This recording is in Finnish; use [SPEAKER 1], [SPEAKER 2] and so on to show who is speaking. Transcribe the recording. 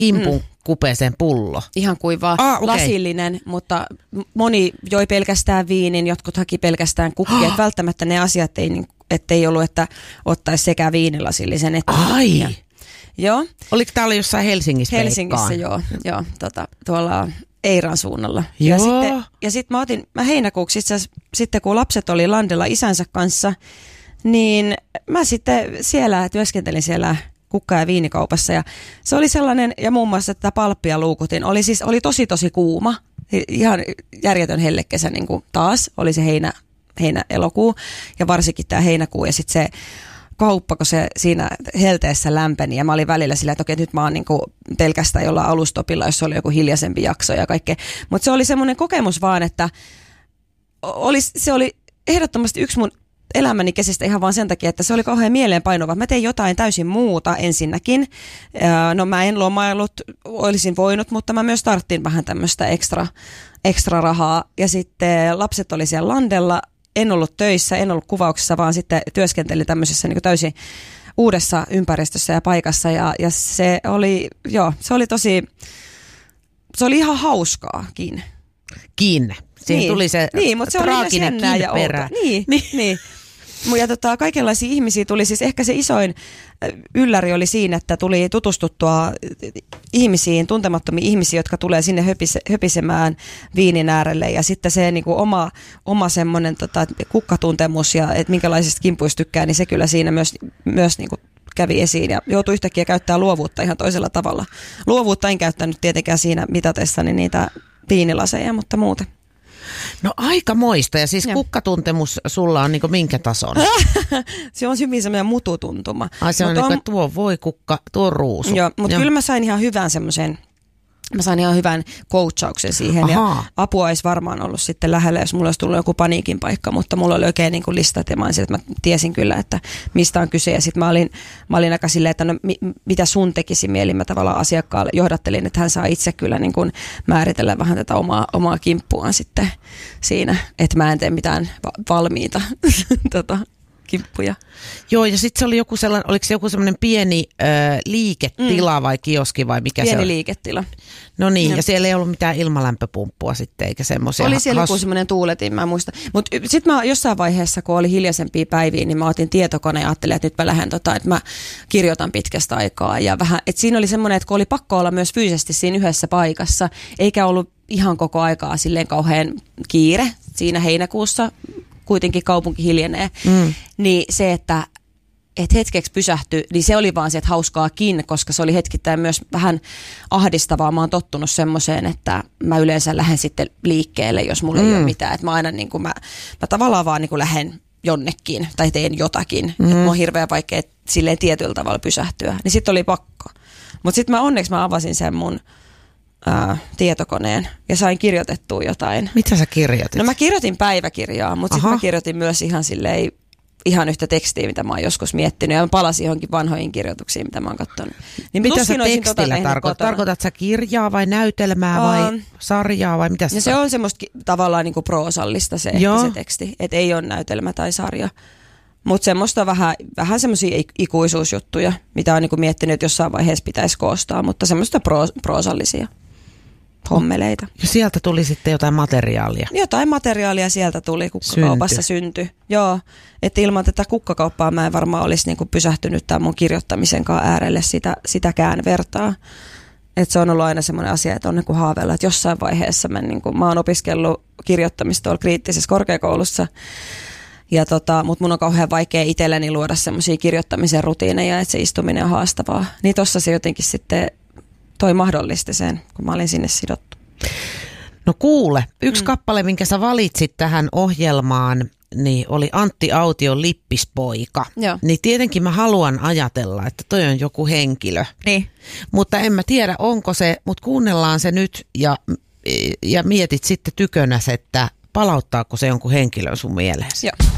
[SPEAKER 1] kimpun kupeeseen pullo.
[SPEAKER 2] Ihan kuivaa,
[SPEAKER 1] okay.
[SPEAKER 2] Lasillinen, mutta moni joi pelkästään viinin, jotkut haki pelkästään kukkia. Että välttämättä ne asiat ei ollut, että ottaisi sekä viinilasillisen että kukkia. Joo.
[SPEAKER 1] Oliko täällä jossain Helsingissä?
[SPEAKER 2] Helsingissä, joo tuolla Eiran suunnalla.
[SPEAKER 1] Joo.
[SPEAKER 2] Ja sitten mä heinäkuuksi itse asiassa, sitten kun lapset oli landella isänsä kanssa, niin mä sitten työskentelin siellä kukka- ja viinikaupassa. Ja se oli sellainen, ja muun muassa tätä palppia luukutin, oli tosi kuuma, ihan järjetön hellekesä niin kuin taas, oli se heinä-elokuu ja varsinkin tämä heinäkuu ja sitten se kauppa, kun se siinä helteessä lämpeni ja mä olin välillä sillä, että okei, nyt mä oon niinku pelkästään jollain alustopilla, jos oli joku hiljaisempi jakso ja kaikkea. Mutta se oli semmoinen kokemus vaan, että se oli ehdottomasti yksi mun elämäni kesistä ihan vaan sen takia, että se oli kauhean mieleenpainuva. Mä tein jotain täysin muuta ensinnäkin. No mä en lomaillut, olisin voinut, mutta mä myös tarttin vähän tämmöistä ekstra rahaa. Ja sitten lapset oli siellä landella. En ollut töissä, en ollut kuvauksessa, vaan sitten työskentelin tämmöisessä niin kuin täysin uudessa ympäristössä ja paikassa. Ja se oli ihan hauskaakin. Siinä tuli se mutta se
[SPEAKER 1] traaginen
[SPEAKER 2] perä. Niin. Ja kaikenlaisia ihmisiä tuli, siis ehkä se isoin ylläri oli siinä, että tuli tutustuttua ihmisiin, tuntemattomia ihmisiä, jotka tulee sinne höpisemään viinin äärelle ja sitten se niin kuin oma semmoinen kukkatuntemus ja että minkälaisista kimpuista tykkää, niin se kyllä siinä myös niin kuin kävi esiin ja joutui yhtäkkiä käyttää luovuutta ihan toisella tavalla. Luovuutta en käyttänyt tietenkään siinä mitatessani niitä viinilaseja, mutta muuten.
[SPEAKER 1] No aika moista ja siis kukkatuntemus sulla on niinku minkä tason?
[SPEAKER 2] Se on hyvin semmoinen mututuntuma.
[SPEAKER 1] Ai se on niinku, että tuo voi kukka, tuo ruusu.
[SPEAKER 2] Joo, mutta kyllä mä sain ihan hyvän coachauksen siihen. Ja apua olisi varmaan ollut sitten lähellä, jos mulla olisi tullut joku paniikin paikka, mutta mulla oli oikein niin kuin listat ja mä tiesin kyllä, että mistä on kyse. Ja sitten mä olin aika silleen, että no mitä sun tekisi mieli, mä tavallaan asiakkaalle johdattelin, että hän saa itse kyllä niin kuin määritellä vähän tätä omaa kimppuaan sitten siinä, että mä en tee mitään valmiita kimppuja.
[SPEAKER 1] Joo, ja sitten se oli oliko se joku sellainen pieni liiketila vai kioski vai mikä se on?
[SPEAKER 2] Pieni liiketila.
[SPEAKER 1] No niin, ja siellä ei ollut mitään ilmalämpöpumppua sitten, eikä semmoisia.
[SPEAKER 2] Oli siellä joku semmoinen tuuletin, mä muistan. Mutta sitten mä jossain vaiheessa, kun oli hiljaisempia päiviä, niin mä otin tietokoneen ja ajattelin, että nyt mä lähden, että mä kirjoitan pitkästä aikaa. Ja vähän, että siinä oli semmoinen, että kun oli pakko olla myös fyysisesti siinä yhdessä paikassa, eikä ollut ihan koko aikaa silleen kauhean kiire siinä heinäkuussa, kuitenkin kaupunki hiljenee, niin se, että hetkeksi pysähtyi, niin se oli vaan se, että hauskaakin, koska se oli hetkittäin myös vähän ahdistavaa. Mä oon tottunut semmoiseen, että mä yleensä lähden sitten liikkeelle, jos mulla ei ole mitään. Että mä aina niin kuin mä tavallaan vaan niin kuin lähden jonnekin tai teen jotakin. Että mun on hirveän vaikea silleen tietyllä tavalla pysähtyä. Niin sitten oli pakko. Mutta sitten onneksi mä avasin sen mun tietokoneen ja sain kirjoitettua jotain.
[SPEAKER 1] Mitä sä kirjoitit? No
[SPEAKER 2] mä kirjoitin päiväkirjaa, mutta sitten mä kirjoitin myös ihan yhtä tekstiä, mitä mä oon joskus miettinyt ja mä palasin johonkin vanhoihin kirjoituksiin, mitä mä oon katsonut.
[SPEAKER 1] Niin mitä sä tekstillä tarkoitat sä kirjaa vai näytelmää vai sarjaa vai mitä
[SPEAKER 2] se on semmoista tavallaan niinku proosallista se teksti, että ei ole näytelmä tai sarja. Mutta semmoista vähän semmoisia ikuisuusjuttuja, mitä on niinku miettinyt, että jossain vaiheessa pitäisi koostaa, mutta semmoista proosallisia hommeleita.
[SPEAKER 1] Ja sieltä tuli sitten jotain materiaalia.
[SPEAKER 2] Jotain materiaalia sieltä tuli, kukkakaupassa syntyi. Joo, että ilman tätä kukkakauppaa mä en varmaan olisi niinku pysähtynyt tämän mun kirjoittamisenkaan äärelle sitäkään vertaa. Että se on ollut aina semmoinen asia, että on niin kuin haaveilla, että jossain vaiheessa mä oon opiskellut kirjoittamista tuolla kriittisessä korkeakoulussa. Mutta mun on kauhean vaikea itselleni luoda semmoisia kirjoittamisen rutiineja, että se istuminen on haastavaa. Niin tossa se jotenkin sitten toi mahdollisti sen, kun mä olin sinne sidottu.
[SPEAKER 1] No kuule, yksi kappale, minkä sä valitsit tähän ohjelmaan, niin oli Antti Aution Lippispoika.
[SPEAKER 2] Joo.
[SPEAKER 1] Niin tietenkin mä haluan ajatella, että toi on joku henkilö.
[SPEAKER 2] Niin.
[SPEAKER 1] Mutta en mä tiedä, onko se, mutta kuunnellaan se nyt ja mietit sitten tykönäs, että palauttaako se jonkun henkilön sun mieleesi.
[SPEAKER 2] Joo.